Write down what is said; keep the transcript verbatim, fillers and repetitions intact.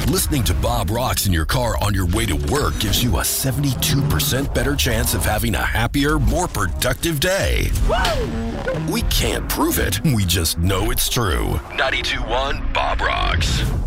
Listening to Bob Rocks in your car on your way to work gives you a seventy-two percent better chance of having a happier, more productive day. Woo! We can't prove it. We just know it's true. ninety-two point one Bob Rocks.